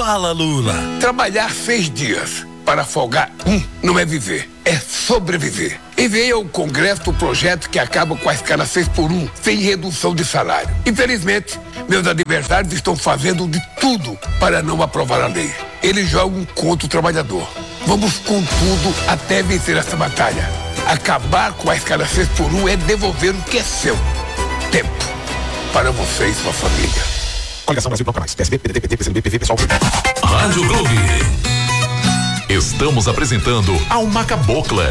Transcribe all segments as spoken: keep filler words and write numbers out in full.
Fala, Lula. Trabalhar seis dias para folgar um não é viver, é sobreviver. Enviei ao Congresso o projeto que acaba com a escala seis por um, sem redução de salário. Infelizmente, meus adversários estão fazendo de tudo para não aprovar a lei. Eles jogam contra o trabalhador. Vamos com tudo até vencer essa batalha. Acabar com a escala seis por um é devolver o que é seu. Tempo para você e sua família. Coligação Brasil Canais, P S B, P D T, P T, P C M B, P V, Pessoal. Rádio Clube. Estamos apresentando Alma Cabocla.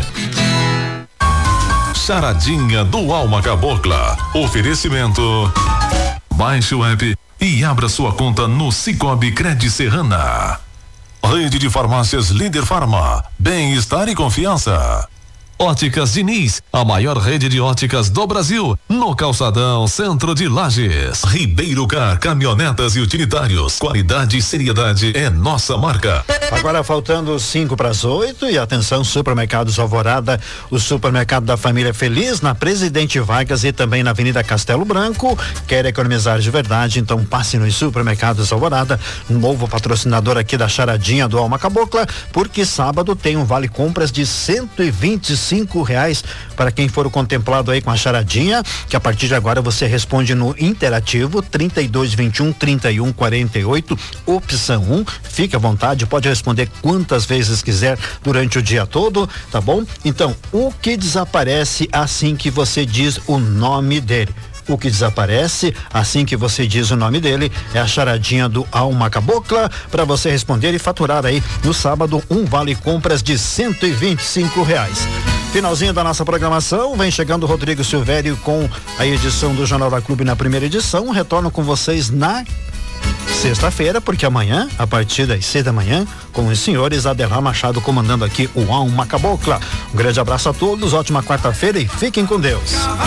Charadinha do Alma Cabocla. Oferecimento. Baixe o app e abra sua conta no Cicobi Cred Serrana. Rede de farmácias Líder Farma. Bem-estar e confiança. Óticas Diniz, a maior rede de óticas do Brasil, no Calçadão, centro de Lages. Ribeiro Car, caminhonetas e utilitários, qualidade e seriedade é nossa marca. Agora faltando cinco para as oito e atenção, Supermercados Alvorada, o supermercado da família feliz na Presidente Vargas e também na Avenida Castelo Branco. Quer economizar de verdade? Então passe nos Supermercados Alvorada, novo patrocinador aqui da Charadinha do Alma Cabocla, porque sábado tem um vale compras de cento e vinte e cinco reais para quem for contemplado aí com a charadinha, que a partir de agora você responde no interativo trinta e dois, vinte e um, trinta e um, quarenta e oito, opção um. Fique à vontade, pode responder quantas vezes quiser durante o dia todo, tá bom? Então, o que desaparece assim que você diz o nome dele? O que desaparece assim que você diz o nome dele é a charadinha do Alma Cabocla, para você responder e faturar aí no sábado um vale compras de cento e vinte e cinco reais. Finalzinho da nossa programação, vem chegando o Rodrigo Silvério com a edição do Jornal da Clube na primeira edição. Retorno com vocês na sexta-feira, porque amanhã, a partir das seis da manhã, com os senhores Adelar Machado comandando aqui o Alma Cabocla. Um grande abraço a todos, ótima quarta-feira e fiquem com Deus.